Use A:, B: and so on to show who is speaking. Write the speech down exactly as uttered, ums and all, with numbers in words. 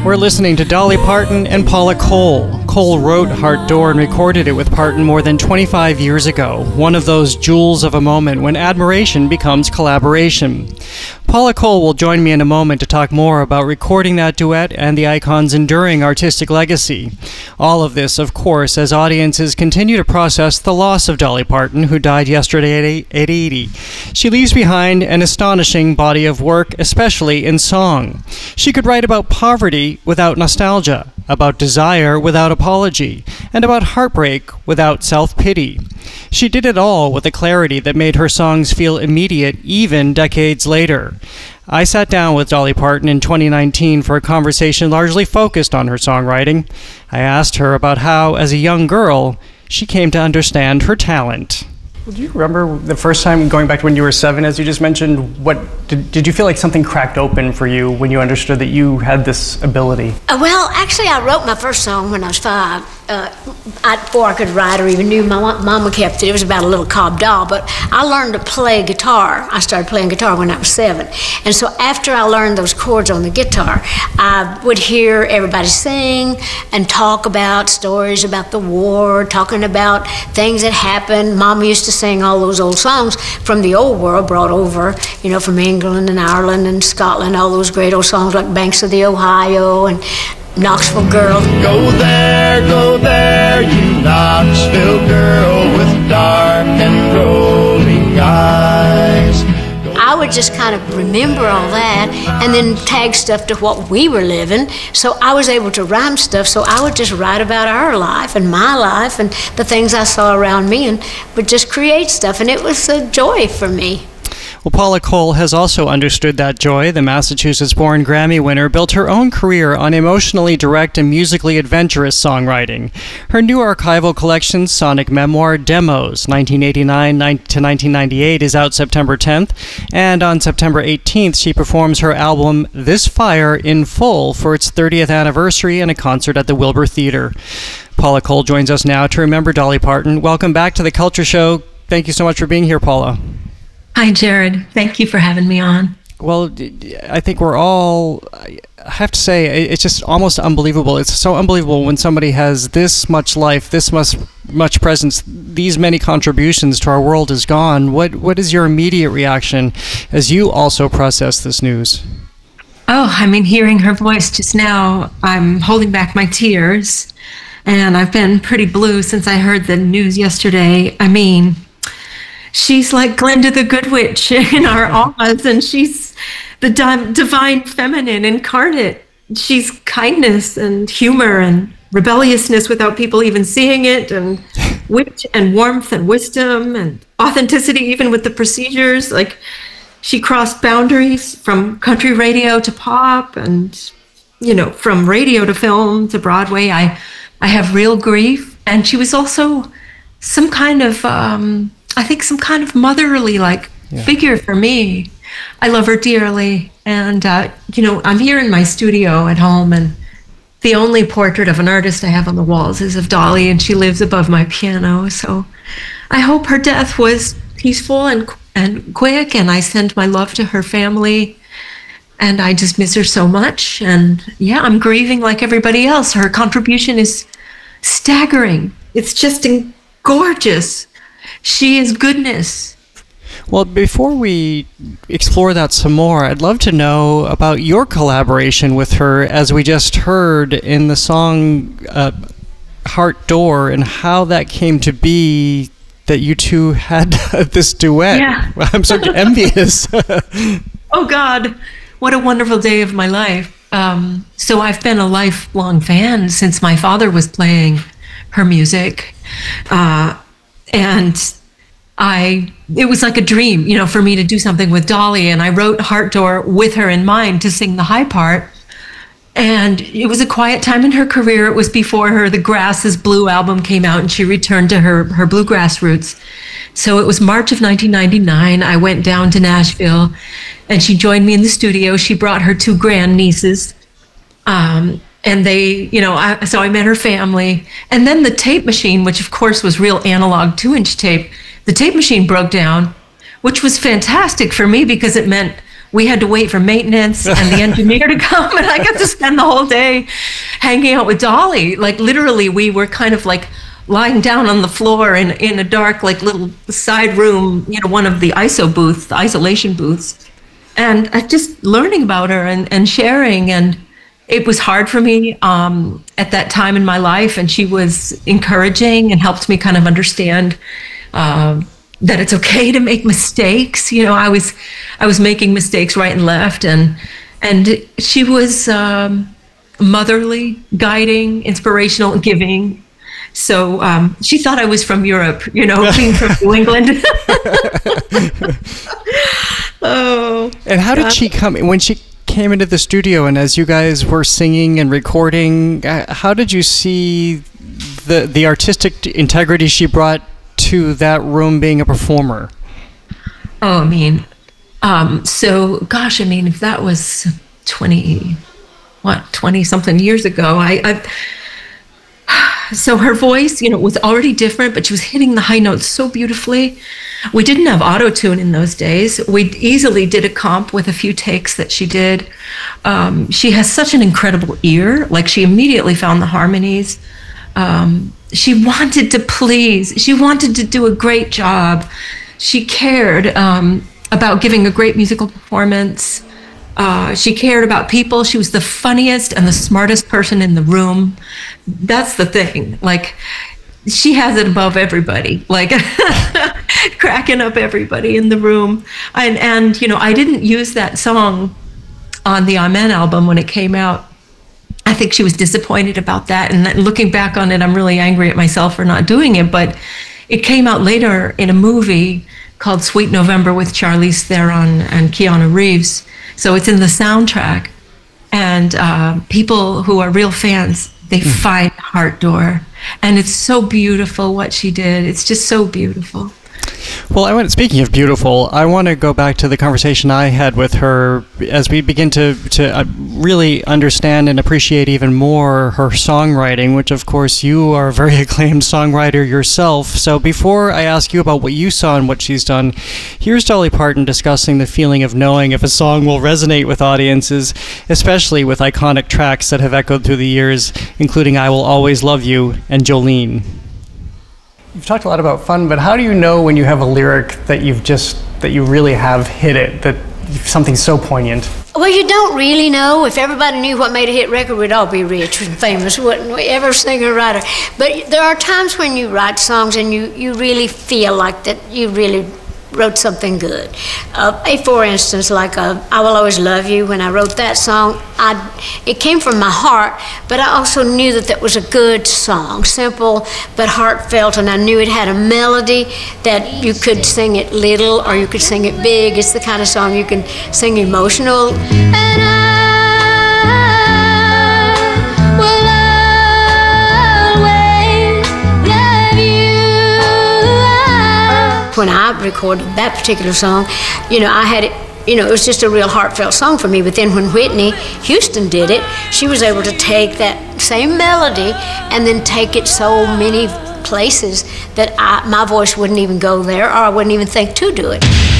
A: We're listening to Dolly Parton and Paula Cole. Cole wrote Heart Door and recorded it with Parton more than twenty-five years ago, one of those jewels of a moment when admiration becomes collaboration. Paula Cole will join me in a moment to talk more about recording that duet and the icon's enduring artistic legacy. All of this, of course, as audiences continue to process the loss of Dolly Parton, who died yesterday at eighty. She leaves behind an astonishing body of work, especially in song. She could write about poverty without nostalgia, about desire without apology, and about heartbreak without self-pity. She did it all with a clarity that made her songs feel immediate even decades later. I sat down with Dolly Parton in twenty nineteen for a conversation largely focused on her songwriting. I asked her about how, as a young girl, she came to understand her talent. Do you remember the first time, going back to when you were seven, as you just mentioned, what did, did you feel like something cracked open for you when you understood that you had this ability?
B: Uh, well, actually, I wrote my first song when I was five. Uh, I, before I could write or even knew my mama kept it. It was about a little cob doll, but I learned to play guitar. I started playing guitar when I was seven. And so after I learned those chords on the guitar, I would hear everybody sing and talk about stories about the war, talking about things that happened. Mama used to sing all those old songs from the old world brought over, you know, from England and Ireland and Scotland, all those great old songs like Banks of the Ohio and Knoxville Girl.
C: Go there, go there, you Knoxville girl with dark and rolling eyes.
B: I would just kind of remember all that and then tag stuff to what we were living. So I was able to rhyme stuff, so I would just write about our life and my life and the things I saw around me and would just create stuff, and it was a joy for me.
A: Well, Paula Cole has also understood that joy. The Massachusetts-born Grammy winner built her own career on emotionally direct and musically adventurous songwriting. Her new archival collection, Sonic Memoir Demos, nineteen eighty-nine to nineteen ninety-eight, is out September tenth, and on September eighteenth, she performs her album This Fire in full for its thirtieth anniversary in a concert at the Wilbur Theater. Paula Cole joins us now to remember Dolly Parton. Welcome back to The Culture Show. Thank you so much for being here, Paula.
D: Hi, Jared. Thank you for having me on.
A: Well, I think we're all, I have to say, it's just almost unbelievable. It's so unbelievable when somebody has this much life, this much much presence, these many contributions to our world is gone. What What is your immediate reaction as you also process this news?
D: Oh, I mean, hearing her voice just now, I'm holding back my tears. And I've been pretty blue since I heard the news yesterday. I mean, she's like Glinda the Good Witch in our Oz, and she's the di- divine feminine incarnate. She's kindness and humor and rebelliousness without people even seeing it, and wit and warmth and wisdom and authenticity, even with the procedures. Like, she crossed boundaries from country radio to pop, and, you know, from radio to film to Broadway. I, I have real grief. And she was also some kind of, um, I think some kind of motherly like yeah. figure for me. I love her dearly. And, uh, you know, I'm here in my studio at home, and the only portrait of an artist I have on the walls is of Dolly, and she lives above my piano. So I hope her death was peaceful and and quick, and I send my love to her family. And I just miss her so much. And yeah, I'm grieving like everybody else. Her contribution is staggering. It's just gorgeous. She is goodness.
A: Well, before we explore that some more, I'd love to know about your collaboration with her, as we just heard in the song uh, Heart Door, and how that came to be that you two had this duet.
D: Yeah.
A: I'm so envious.
D: Oh, God. What a wonderful day of my life. Um, so I've been a lifelong fan since my father was playing her music. Uh, and I, it was like a dream, you know, for me to do something with Dolly. And I wrote Heart Door with her in mind to sing the high part. And it was a quiet time in her career. It was before her The Grass is Blue album came out, and she returned to her, her bluegrass roots. So it was March of nineteen ninety-nine. I went down to Nashville, and she joined me in the studio. She brought her two grandnieces. Um, and they, you know, I, so I met her family. And then the tape machine, which of course was real analog two-inch tape, the tape machine broke down, which was fantastic for me because it meant we had to wait for maintenance and the engineer to come, and I got to spend the whole day hanging out with Dolly. Like literally, we were kind of like lying down on the floor in in a dark like little side room, you know, one of the I S O booths, the isolation booths, and I just learning about her and and sharing. And it was hard for me um, at that time in my life, and she was encouraging and helped me kind of understand uh, that it's okay to make mistakes. You know, I was I was making mistakes right and left, and and she was um, motherly, guiding, inspirational, giving. So um, she thought I was from Europe, you know, being from New England. Oh.
A: And how did God. she come when she came into the studio, and as you guys were singing and recording, uh, how did you see the the artistic integrity she brought to that room being a performer?
D: Oh, I mean, um, so gosh, I mean, if that was twenty, what, twenty something years ago, I, I so her voice, you know, was already different, but she was hitting the high notes so beautifully. We didn't have auto-tune in those days. We easily did a comp with a few takes that she did. Um, she has such an incredible ear. Like, she immediately found the harmonies. Um, she wanted to please. She wanted to do a great job. She cared um, about giving a great musical performance. Uh, she cared about people. She was the funniest and the smartest person in the room. That's the thing. Like, she has it above everybody, like cracking up everybody in the room. And, and, you know, I didn't use that song on the Amen album when it came out. I think she was disappointed about that. And looking back on it, I'm really angry at myself for not doing it. But it came out later in a movie called Sweet November with Charlize Theron and Keanu Reeves. So it's in the soundtrack. And uh, people who are real fans, they mm. find Heart Door. And it's so beautiful what she did. It's just so beautiful.
A: Well, I want, speaking of beautiful, I want to go back to the conversation I had with her as we begin to, to uh, really understand and appreciate even more her songwriting, which, of course, you are a very acclaimed songwriter yourself. So before I ask you about what you saw and what she's done, here's Dolly Parton discussing the feeling of knowing if a song will resonate with audiences, especially with iconic tracks that have echoed through the years, including I Will Always Love You and Jolene. You've talked a lot about fun, but how do you know when you have a lyric that you've just, that you really have hit it, that something's so poignant?
B: Well, you don't really know. If everybody knew what made a hit record, we'd all be rich and famous, wouldn't we? Every singer, writer. But there are times when you write songs and you, you really feel like that you really wrote something good. Uh, for instance, like uh, I Will Always Love You, when I wrote that song, I, it came from my heart, but I also knew that that was a good song, simple but heartfelt, and I knew it had a melody that you could sing it little or you could sing it big. It's the kind of song you can sing emotional. And I when I recorded that particular song, you know, I had it, you know, it was just a real heartfelt song for me. But then when Whitney Houston did it, she was able to take that same melody and then take it so many places that I, my voice wouldn't even go there, or I wouldn't even think to do it.